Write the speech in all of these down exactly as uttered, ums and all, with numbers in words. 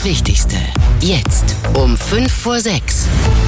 Das Wichtigste. Jetzt um fünf vor sechs.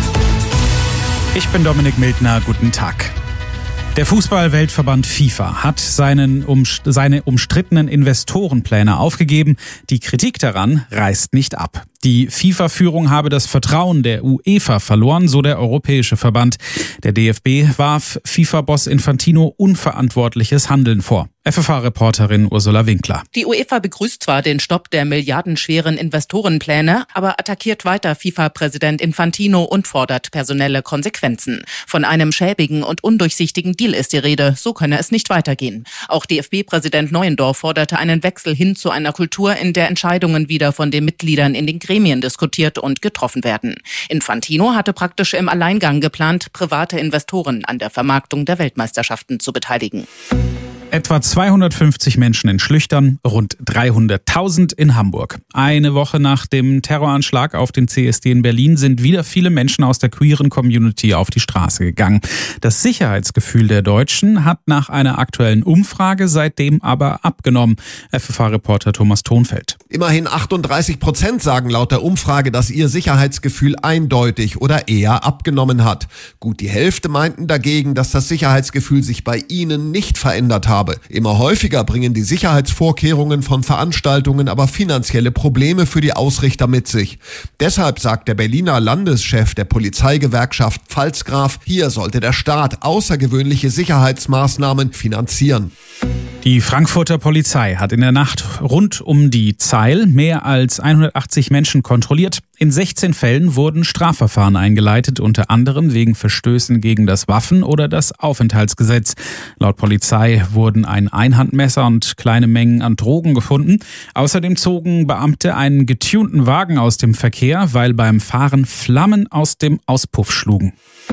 Ich bin Dominik Mildner. Guten Tag. Der Fußball-Weltverband FIFA hat seinen um, seine umstrittenen Investorenpläne aufgegeben. Die Kritik daran reißt nicht ab. Die FIFA-Führung habe das Vertrauen der UEFA verloren, so der Europäische Verband. Der D F B warf FIFA-Boss Infantino unverantwortliches Handeln vor. F F H-Reporterin Ursula Winkler. Die UEFA begrüßt zwar den Stopp der milliardenschweren Investorenpläne, aber attackiert weiter FIFA-Präsident Infantino und fordert personelle Konsequenzen. Von einem schäbigen und undurchsichtigen Deal ist die Rede, so könne es nicht weitergehen. Auch D F B-Präsident Neuendorf forderte einen Wechsel hin zu einer Kultur, in der Entscheidungen wieder von den Mitgliedern in den Gremien diskutiert und getroffen werden. Infantino hatte praktisch im Alleingang geplant, private Investoren an der Vermarktung der Weltmeisterschaften zu beteiligen. Etwa zweihundertfünfzig Menschen in Schlüchtern, rund dreihunderttausend in Hamburg. Eine Woche nach dem Terroranschlag auf den C S D in Berlin sind wieder viele Menschen aus der queeren Community auf die Straße gegangen. Das Sicherheitsgefühl der Deutschen hat nach einer aktuellen Umfrage seitdem aber abgenommen. F F H-Reporter Thomas Thonfeld. Immerhin achtunddreißig Prozent sagen laut der Umfrage, dass ihr Sicherheitsgefühl eindeutig oder eher abgenommen hat. Gut die Hälfte meinten dagegen, dass das Sicherheitsgefühl sich bei ihnen nicht verändert habe. Immer häufiger bringen die Sicherheitsvorkehrungen von Veranstaltungen aber finanzielle Probleme für die Ausrichter mit sich. Deshalb sagt der Berliner Landeschef der Polizeigewerkschaft Pfalzgraf, hier sollte der Staat außergewöhnliche Sicherheitsmaßnahmen finanzieren. Die Frankfurter Polizei hat in der Nacht rund um die Zeil mehr als hundertachtzig Menschen kontrolliert. In sechzehn Fällen wurden Strafverfahren eingeleitet, unter anderem wegen Verstößen gegen das Waffen- oder das Aufenthaltsgesetz. Laut Polizei wurden ein Einhandmesser und kleine Mengen an Drogen gefunden. Außerdem zogen Beamte einen getunten Wagen aus dem Verkehr, weil beim Fahren Flammen aus dem Auspuff schlugen.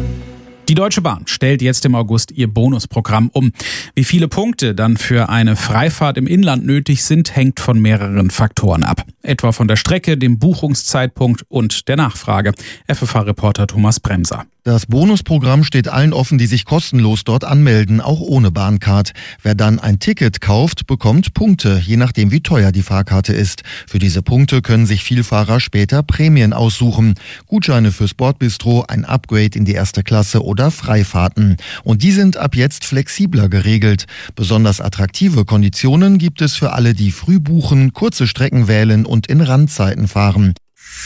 Die Deutsche Bahn stellt jetzt im August ihr Bonusprogramm um. Wie viele Punkte dann für eine Freifahrt im Inland nötig sind, hängt von mehreren Faktoren ab. Etwa von der Strecke, dem Buchungszeitpunkt und der Nachfrage. F F H-Reporter Thomas Bremser. Das Bonusprogramm steht allen offen, die sich kostenlos dort anmelden, auch ohne Bahncard. Wer dann ein Ticket kauft, bekommt Punkte, je nachdem wie teuer die Fahrkarte ist. Für diese Punkte können sich Vielfahrer später Prämien aussuchen. Gutscheine fürs Bordbistro, ein Upgrade in die erste Klasse oder Freifahrten. Und die sind ab jetzt flexibler geregelt. Besonders attraktive Konditionen gibt es für alle, die früh buchen, kurze Strecken wählen und in Randzeiten fahren.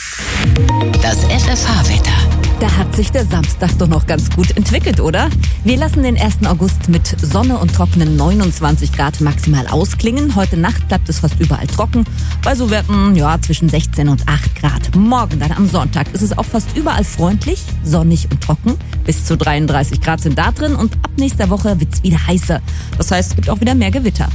Das F F H-Wetter. Da hat sich der Samstag doch noch ganz gut entwickelt, oder? Wir lassen den ersten August mit Sonne und trockenen neunundzwanzig Grad maximal ausklingen. Heute Nacht bleibt es fast überall trocken, bei so Werten ja, zwischen sechzehn und acht Grad. Morgen dann am Sonntag ist es auch fast überall freundlich, sonnig und trocken. Bis zu dreiunddreißig Grad sind da drin und ab nächster Woche wird's wieder heißer. Das heißt, es gibt auch wieder mehr Gewitter.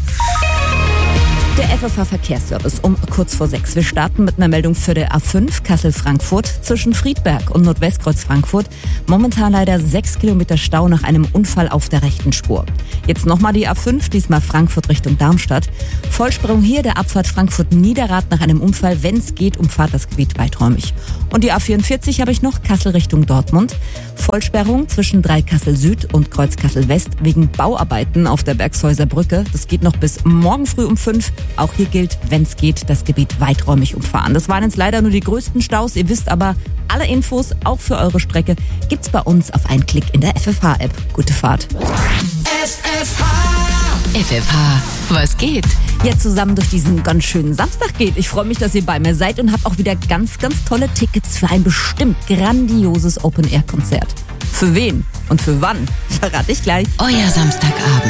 Der F F H-Verkehrsservice um kurz vor sechs. Wir starten mit einer Meldung für der A fünf Kassel-Frankfurt zwischen Friedberg und Nordwestkreuz Frankfurt. Momentan leider sechs Kilometer Stau nach einem Unfall auf der rechten Spur. Jetzt nochmal die A fünf, diesmal Frankfurt Richtung Darmstadt. Vollsperrung hier der Abfahrt Frankfurt-Niederrad nach einem Unfall. Wenn es geht, umfahrt das Gebiet weiträumig. Und die A vierundvierzig habe ich noch, Kassel Richtung Dortmund. Vollsperrung zwischen Dreikassel Süd und Kreuz Kassel West wegen Bauarbeiten auf der Bergshäuser Brücke. Das geht noch bis morgen früh um fünf. Auch hier gilt, wenn es geht, das Gebiet weiträumig umfahren. Das waren jetzt leider nur die größten Staus. Ihr wisst aber, alle Infos, auch für eure Strecke, gibt's bei uns auf einen Klick in der F F H-App. Gute Fahrt. F F H. F F H, was geht? Ja, zusammen durch diesen ganz schönen Samstag geht. Ich freue mich, dass ihr bei mir seid und habt auch wieder ganz, ganz tolle Tickets für ein bestimmt grandioses Open-Air-Konzert. Für wen und für wann, verrate ich gleich. Euer Samstagabend.